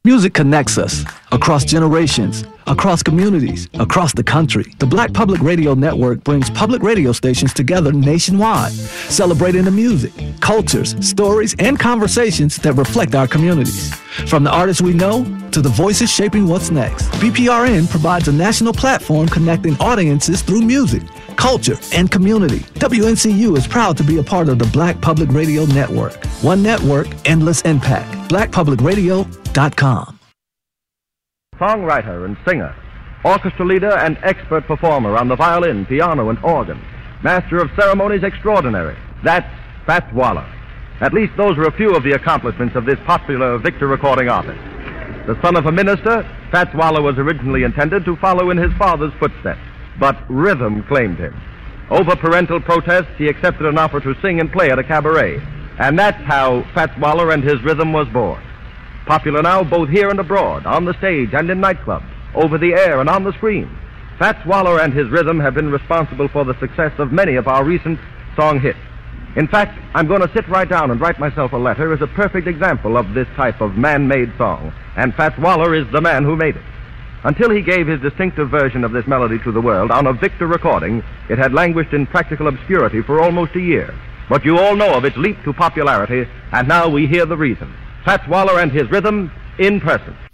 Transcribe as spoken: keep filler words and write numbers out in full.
Music connects us across generations, across communities, across the country. The Black Public Radio Network brings public radio stations together nationwide, celebrating the music, cultures, stories, and conversations that reflect our communities. From the artists we know to the voices shaping what's next, B P R N provides a national platform connecting audiences through music, culture, and community. W N C U is proud to be a part of the Black Public Radio Network. One network, endless impact. black public radio dot com. Songwriter and singer, orchestra leader and expert performer on the violin, piano, and organ, master of ceremonies extraordinary. That's Fats Waller. At least those are a few of the accomplishments of this popular Victor recording artist. The son of a minister, Fats Waller was originally intended to follow in his father's footsteps, but rhythm claimed him. Over parental protests, he accepted an offer to sing and play at a cabaret, and that's how Fats Waller and his rhythm was born. Popular now both here and abroad, on the stage and in nightclubs, over the air and on the screen. Fats Waller and his rhythm have been responsible for the success of many of our recent song hits. In fact, I'm going to sit right down and write myself a letter as a perfect example of this type of man-made song, and Fats Waller is the man who made it. Until he gave his distinctive version of this melody to the world on a Victor recording, it had languished in practical obscurity for almost a year. But you all know of its leap to popularity, and now we hear the reason. Fats Waller and his rhythm in person.